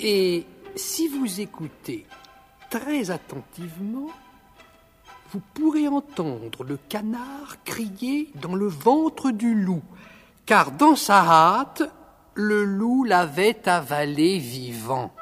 Et si vous écoutez très attentivement, vous pourrez entendre le canard crier dans le ventre du loup, car dans sa hâte, le loup l'avait avalé vivant.